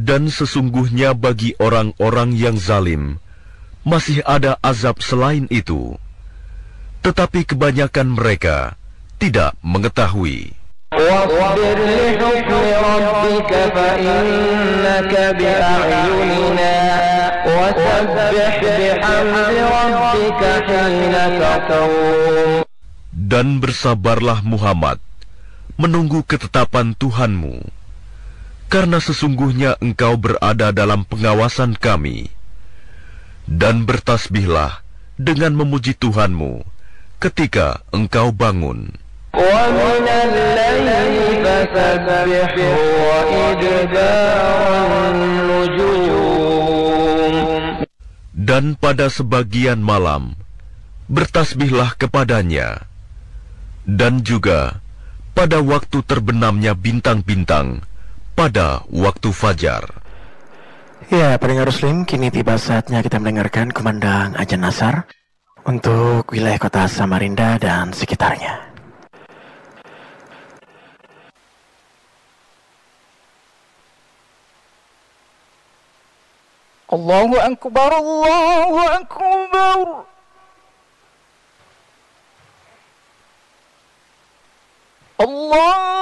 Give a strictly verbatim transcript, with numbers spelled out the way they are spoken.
Dan sesungguhnya bagi orang-orang yang zalim masih ada azab selain itu, tetapi kebanyakan mereka tidak mengetahui. واصبر لحكم ربك فإنك بأعيننا وسبح بحمد ربك حين تقوم. Dan bersabarlah Muhammad menunggu ketetapan Tuhanmu, karena sesungguhnya engkau berada dalam pengawasan kami. Dan bertasbihlah dengan memuji Tuhanmu ketika engkau bangun. Dan pada sebagian malam bertasbihlah kepadanya, dan juga pada waktu terbenamnya bintang-bintang pada waktu fajar. Ya, pendengar Muslim, kini tiba saatnya kita mendengarkan kumandang azan asar untuk wilayah kota Samarinda dan sekitarnya. Allahu Akbar, Allahu Akbar. Allah